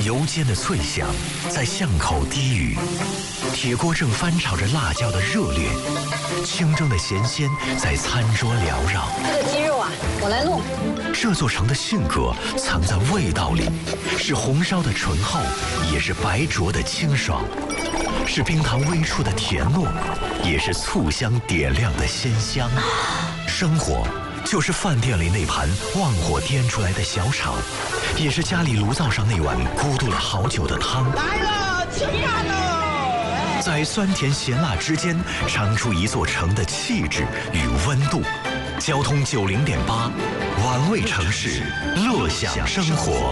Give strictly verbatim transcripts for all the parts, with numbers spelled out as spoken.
油煎的脆香在巷口低语，铁锅正翻炒着辣椒的热烈，清蒸的咸鲜在餐桌缭绕。 这个鸡肉啊，我来弄。 这座城的性格藏在味道里，是红烧的醇厚，也是白灼的清爽，是冰糖微触的甜糯，也是醋香点亮的鲜香。生活就是饭店里那盘旺火颠出来的小炒，也是家里炉灶上那碗咕嘟了好久的汤。 来了，吃饭喽！ 在酸甜咸辣之间，尝出一座城的气质与温度。交通九零点八，玩味城市，乐享生活。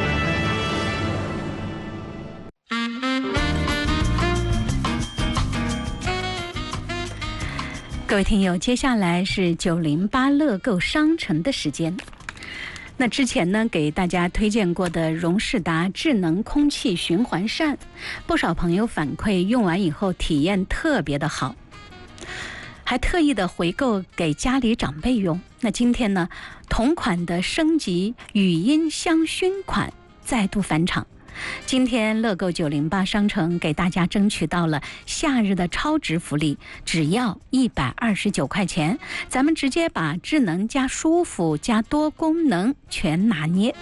各位听友，接下来是九零八乐购商城的时间。那之前呢，给大家推荐过的荣仕达智能空气循环扇，不少朋友反馈用完以后体验特别的好，还特意的回购给家里长辈用。那今天呢，同款的升级语音香薰款再度返场。今天乐购九零八商城给大家争取到了夏日的超值福利，只要一百二十九块钱，咱们直接把智能加舒服加多功能全拿捏。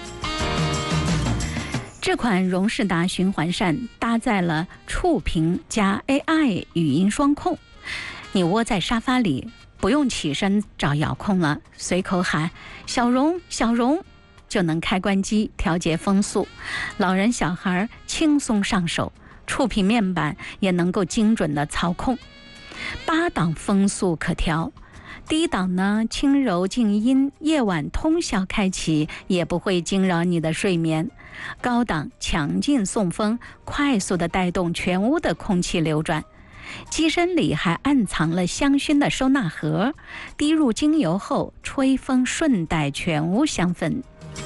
这款荣仕达循环扇搭载了触屏加 A I 语音双控，你窝在沙发里不用起身找遥控了，随口喊小荣小荣就能开关机调节风速，老人小孩轻松上手，触屏面板也能够精准的操控。八档风速可调，低档呢轻柔静音，夜晚通宵开启也不会惊扰你的睡眠。高档强劲送风，快速的带动全屋的空气流转。机身里还暗藏了香薰的收纳盒，滴入精油后吹风顺带全屋香氛。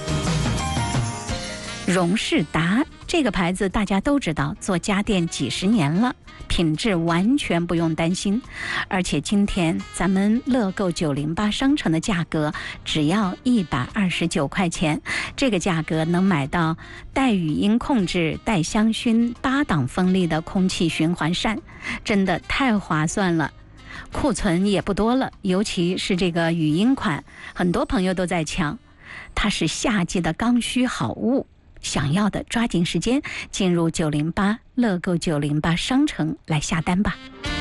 荣仕达这个牌子大家都知道，做家电几十年了，品质完全不用担心。而且今天咱们乐购九零八商城的价格只要一百二十九块钱，这个价格能买到带语音控制、带香薰、八档风力的空气循环扇，真的太划算了。库存也不多了，尤其是这个语音款，很多朋友都在抢，它是夏季的刚需好物。想要的抓紧时间进入九零八乐购九零八商城来下单吧。